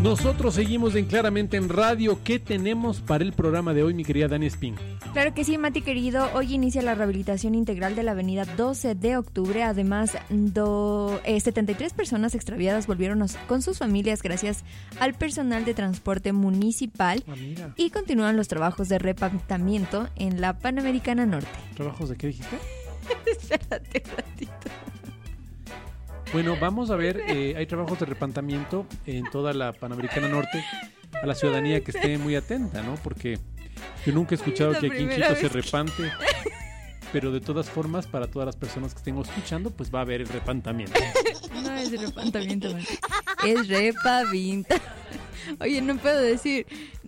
Nosotros seguimos en Claramente en Radio. ¿Qué tenemos para el programa de hoy, mi querida Dani Espín? Claro que sí, Mati querido. Hoy inicia la rehabilitación integral de la avenida 12 de octubre. Además, 73 personas extraviadas volvieron con sus familias gracias al personal de transporte municipal. Y continúan los trabajos de repavimento en la Panamericana Norte. ¿Trabajos de qué dijiste? Espérate un ratito. Bueno, vamos a ver, hay trabajos de repantamiento en toda la Panamericana Norte. A la ciudadanía que esté muy atenta, ¿no? Porque yo nunca he escuchado que aquí en Quito se repante. Pero de todas formas, para todas las personas que estén escuchando, pues va a haber el repantamiento. No es repantamiento, man. Es repavimento. Oye, no puedo decir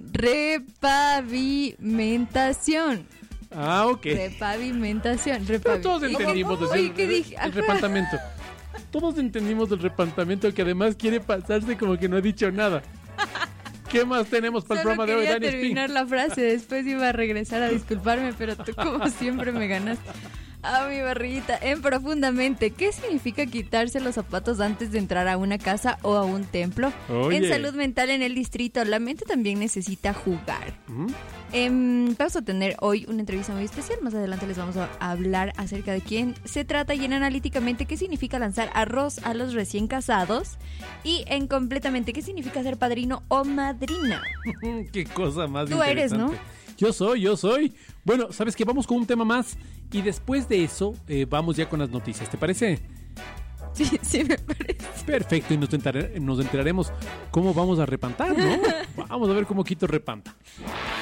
repavimentación. Ah, ok. Repavimentación. Pero todos entendimos decir el repantamiento. Todos entendimos del repantamiento, que además quiere pasarse como que no ha dicho nada. ¿Qué más tenemos para el programa de hoy, Dani Espín? Quería terminar la frase, después iba a regresar a disculparme, pero tú como siempre me ganaste. Ah, mi barriguita, en profundamente, ¿qué significa quitarse los zapatos antes de entrar a una casa o a un templo? Oye. En salud mental en el distrito, la mente también necesita jugar. Vamos a tener hoy una entrevista muy especial. Más adelante les vamos a hablar acerca de quién se trata y en analíticamente qué significa lanzar arroz a los recién casados. Y en completamente qué significa ser padrino o madrina. Qué cosa más Tú interesante. eres, ¿no? Yo soy. Bueno, ¿sabes qué? Vamos con un tema más y después de eso vamos ya con las noticias. ¿Te parece? Sí, me parece. Perfecto, y nos enteraremos cómo vamos a repantar, ¿no? Vamos a ver cómo Quito repanta.